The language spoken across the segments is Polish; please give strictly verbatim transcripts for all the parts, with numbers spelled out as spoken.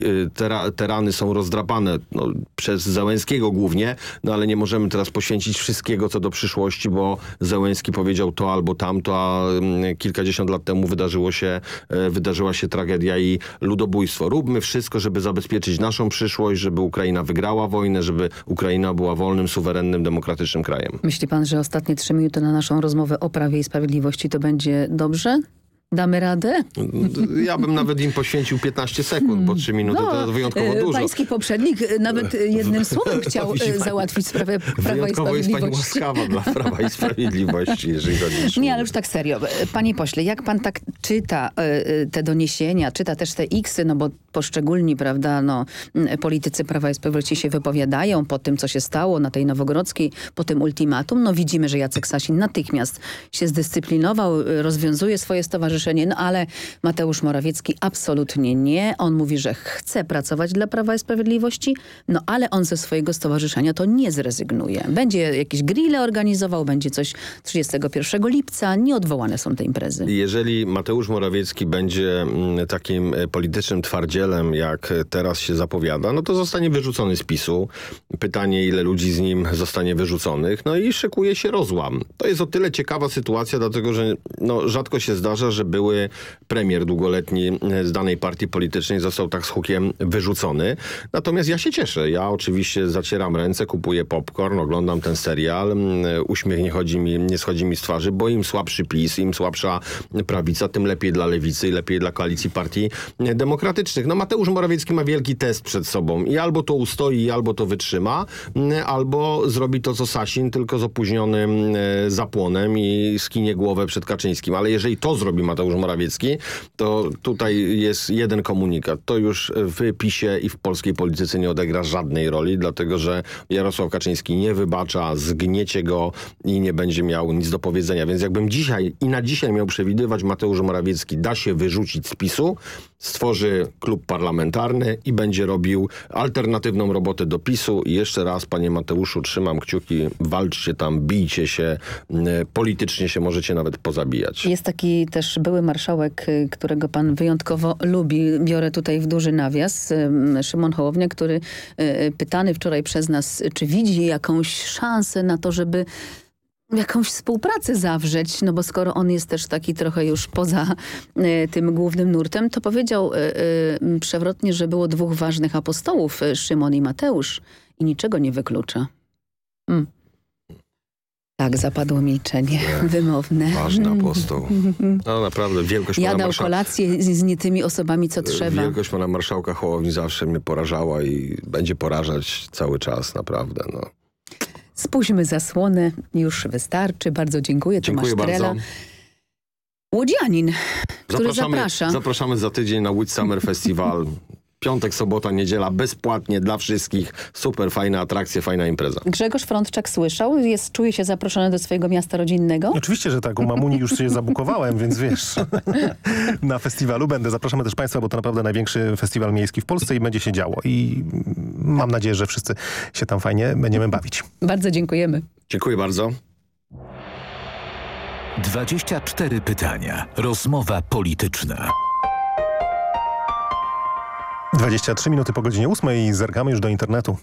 Tera, terany są rozdrapane no, przez Zełenskiego głównie, no ale nie możemy teraz poświęcić wszystkiego co do przyszłości, bo Zełenski powiedział to albo tamto, a kilkadziesiąt lat temu wydarzyło się, wydarzyła się tragedia i ludobójstwo. Róbmy wszystko, żeby zabezpieczyć naszą przyszłość, żeby Ukraina wygrała wojnę, żeby Ukraina była wolnym, suwerennym, demokratycznym krajem. Myśli pan, że ostatnie trzy minuty na naszą rozmowę o Prawie i Sprawiedliwości to będzie dobrze? Damy radę? Ja bym nawet im poświęcił piętnaście sekund, bo trzy minuty no, to wyjątkowo dużo. Pański poprzednik nawet jednym słowem chciał załatwić sprawę Prawa wyjątkowo i Sprawiedliwości. Wyjątkowo jest pani łaskawa dla Prawa i Sprawiedliwości, jeżeli chodzi o... Nie, ale już tak serio. Panie pośle, jak pan tak czyta te doniesienia, czyta też te iksy, no bo poszczególni, prawda, no, politycy Prawa i Sprawiedliwości się wypowiadają po tym, co się stało na tej Nowogrodzkiej, po tym ultimatum. No widzimy, że Jacek Sasin natychmiast się zdyscyplinował, rozwiązuje swoje stowarzyszenie. No ale Mateusz Morawiecki absolutnie nie. On mówi, że chce pracować dla Prawa i Sprawiedliwości, no ale on ze swojego stowarzyszenia to nie zrezygnuje. Będzie jakieś grille organizował, będzie coś trzydziestego pierwszego lipca. Nieodwołane są te imprezy. Jeżeli Mateusz Morawiecki będzie takim politycznym twardzielem, jak teraz się zapowiada, no to zostanie wyrzucony z PiSu. Pytanie, ile ludzi z nim zostanie wyrzuconych. No i szykuje się rozłam. To jest o tyle ciekawa sytuacja, dlatego że no, rzadko się zdarza, że były premier długoletni z danej partii politycznej został tak z hukiem wyrzucony. Natomiast ja się cieszę. Ja oczywiście zacieram ręce, kupuję popcorn, oglądam ten serial. Uśmiech nie, chodzi mi, nie schodzi mi z twarzy, bo im słabszy PiS, im słabsza prawica, tym lepiej dla lewicy i lepiej dla koalicji partii demokratycznych. No Mateusz Morawiecki ma wielki test przed sobą i albo to ustoi, albo to wytrzyma, albo zrobi to co Sasin, tylko z opóźnionym zapłonem i skinie głowę przed Kaczyńskim. Ale jeżeli to zrobi Mateusz Morawiecki, to tutaj jest jeden komunikat. To już w PiSie i w polskiej polityce nie odegra żadnej roli, dlatego że Jarosław Kaczyński nie wybacza, zgniecie go i nie będzie miał nic do powiedzenia. Więc jakbym dzisiaj i na dzisiaj miał przewidywać, Mateusz Morawiecki da się wyrzucić z PiSu, stworzy klub parlamentarny i będzie robił alternatywną robotę do PiSu. I jeszcze raz, panie Mateuszu, trzymam kciuki, walczcie tam, bijcie się, politycznie się możecie nawet pozabijać. Jest taki też były marszałek, którego pan wyjątkowo lubi, biorę tutaj w duży nawias, Szymon Hołownia, który pytany wczoraj przez nas, czy widzi jakąś szansę na to, żeby jakąś współpracę zawrzeć, no bo skoro on jest też taki trochę już poza y, tym głównym nurtem, to powiedział y, y, przewrotnie, że było dwóch ważnych apostołów, Szymon i Mateusz, i niczego nie wyklucza. Mm. Tak, zapadło milczenie nie, wymowne. Ważny apostoł. No naprawdę, wielkość pana Jadał marszałka... kolację z, z nie tymi osobami, co trzeba. Wielkość pana marszałka Hołowni zawsze mnie porażała i będzie porażać cały czas, naprawdę, no. Spuśćmy zasłonę, już wystarczy. Bardzo dziękuję. Dziękuję Tomasz Trela. bardzo. Łodzianin, który zapraszamy, zaprasza. Zapraszamy za tydzień na Łódź Summer Festival. Piątek, sobota, niedziela, bezpłatnie dla wszystkich. Super fajne atrakcje, fajna impreza. Grzegorz Frądczak słyszał? Jest, czuje się zaproszony do swojego miasta rodzinnego? Oczywiście, że tak. U mamuni już się zabukowałem, więc wiesz, na festiwalu będę. Zapraszamy też państwa, bo to naprawdę największy festiwal miejski w Polsce i będzie się działo. I mam nadzieję, że wszyscy się tam fajnie będziemy bawić. Bardzo dziękujemy. Dziękuję bardzo. dwadzieścia cztery pytania. Rozmowa polityczna. dwadzieścia trzy minuty po godzinie ósmej i zerkamy już do internetu.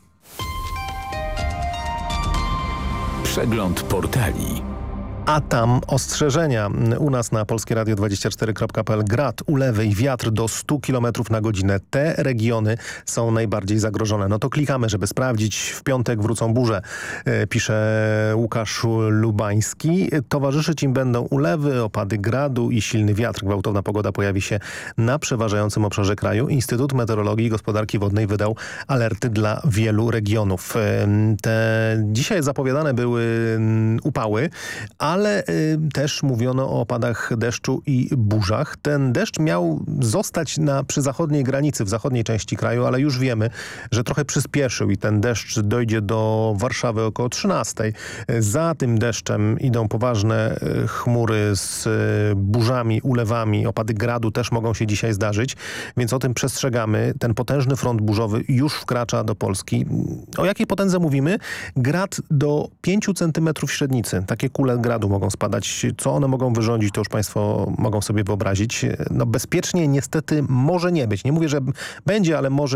Przegląd portali. A tam ostrzeżenia. U nas na polskie radio dwadzieścia cztery kropka p l grad, ulewy i wiatr do stu kilometrów na godzinę. Te regiony są najbardziej zagrożone. No to klikamy, żeby sprawdzić. W piątek wrócą burze, e, pisze Łukasz Lubański. Towarzyszyć im będą ulewy, opady gradu i silny wiatr. Gwałtowna pogoda pojawi się na przeważającym obszarze kraju. Instytut Meteorologii i Gospodarki Wodnej wydał alerty dla wielu regionów. E, te dzisiaj zapowiadane były upały, ale Ale y, też mówiono o opadach deszczu i burzach. Ten deszcz miał zostać na, przy zachodniej granicy, w zachodniej części kraju, ale już wiemy, że trochę przyspieszył i ten deszcz dojdzie do Warszawy około trzynastej. Za tym deszczem idą poważne y, chmury z y, burzami, ulewami. Opady gradu też mogą się dzisiaj zdarzyć, więc o tym przestrzegamy. Ten potężny front burzowy już wkracza do Polski. O jakiej potędze mówimy? Grad do pięciu centymetrów średnicy. Takie kule gradu mogą spadać. Co one mogą wyrządzić, to już państwo mogą sobie wyobrazić. No bezpiecznie niestety może nie być. Nie mówię, że będzie, ale może